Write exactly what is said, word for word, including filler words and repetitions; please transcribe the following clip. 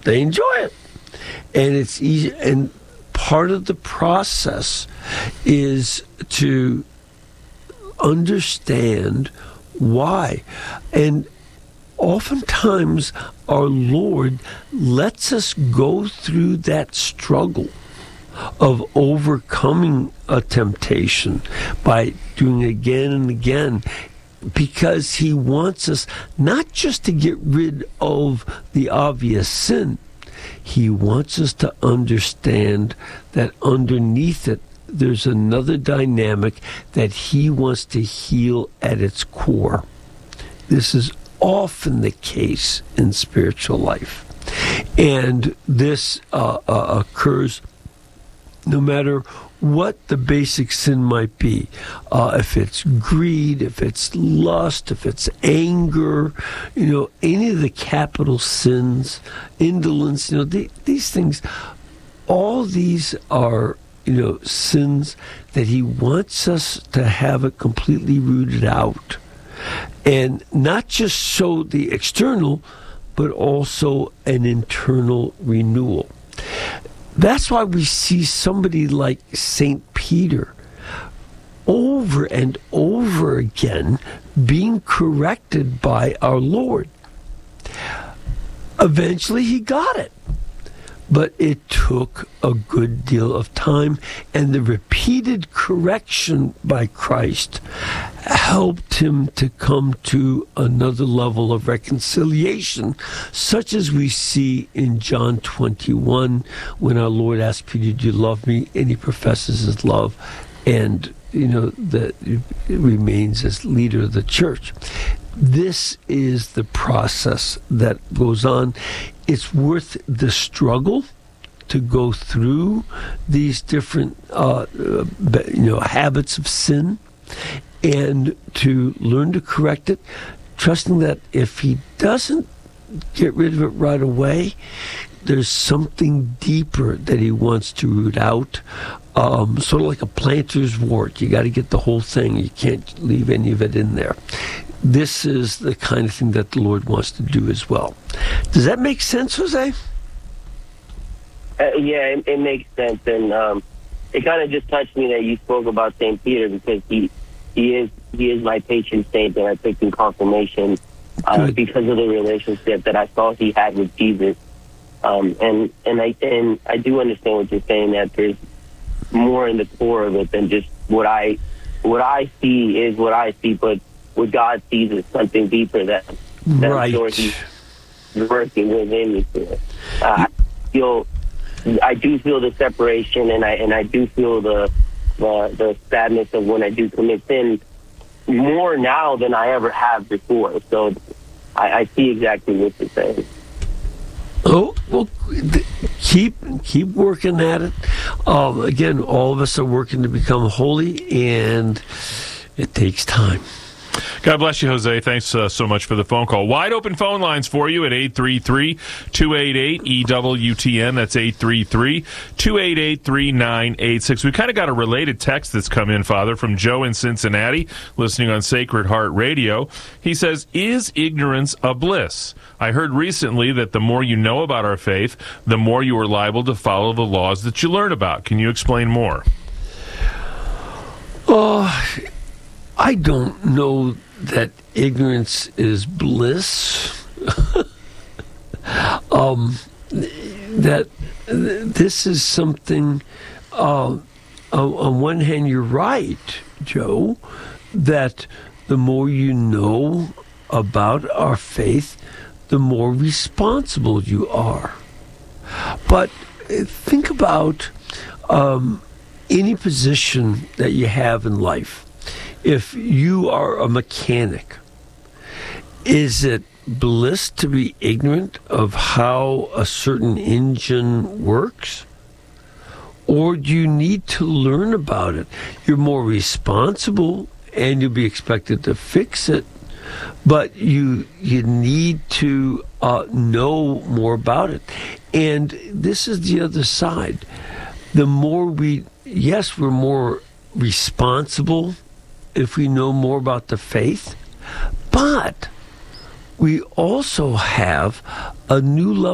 They enjoy it. And it's easy. And part of the process is to understand why. And oftentimes our Lord lets us go through that struggle of overcoming a temptation by doing it again and again, because he wants us not just to get rid of the obvious sin. He wants us to understand that underneath it, there's another dynamic that he wants to heal at its core. This is often the case in spiritual life. And this uh, uh, occurs no matter what the basic sin might be. Uh, if it's greed, if it's lust, if it's anger, you know, any of the capital sins, indolence, you know, the, these things, all these are, you know, sins that he wants us to have it completely rooted out. And not just show the external, but also an internal renewal. That's why we see somebody like Saint Peter over and over again being corrected by our Lord. Eventually he got it. But it took a good deal of time, and the repeated correction by Christ helped him to come to another level of reconciliation, such as we see in John twenty-one, when our Lord asked Peter, "Do you love me?" And he professes his love, and you know that remains as leader of the church. This is the process that goes on. It's worth the struggle to go through these different, uh, you know, habits of sin, and to learn to correct it, trusting that if he doesn't get rid of it right away, there's something deeper that he wants to root out. Um, sort of like a planter's wart. You got to get the whole thing. You can't leave any of it in there. This is the kind of thing that the Lord wants to do as well. Does that make sense, Jose? Uh, yeah, it, it makes sense. And um, it kind of just touched me that you spoke about Saint Peter, because he he is he is my patron saint that I picked in confirmation uh, because of the relationship that I saw he had with Jesus. Um, and and I and I do understand what you're saying, that there's more in the core of it than just what I what I see is what I see, but what God sees is something deeper that, that right. I'm sure he's working within me for. Uh, I feel, I do feel the separation, and I and I do feel the the, the sadness of when I do commit sin more now than I ever have before. So I, I see exactly what you're saying. Oh, well, keep keep working at it. Um, again, all of us are working to become holy, and it takes time. God bless you, Jose. Thanks uh, so much for the phone call. Wide open phone lines for you at eight three three, two eight eight, E W T N. That's eight three three, two eight eight, three nine eight six. We kind of got a related text that's come in, Father, from Joe in Cincinnati, listening on Sacred Heart Radio. He says, is ignorance a bliss? I heard recently that the more you know about our faith, the more you are liable to follow the laws that you learn about. Can you explain more? Oh, I don't know that ignorance is bliss. um, that this is something, uh, on, on one hand, you're right, Joe, that the more you know about our faith, the more responsible you are. But think about um, any position that you have in life. If you are a mechanic, is it bliss to be ignorant of how a certain engine works? Or do you need to learn about it? You're more responsible, and you'll be expected to fix it, but you you need to uh, know more about it. And this is the other side. The more we, yes, we're more responsible if we know more about the faith, but we also have a new level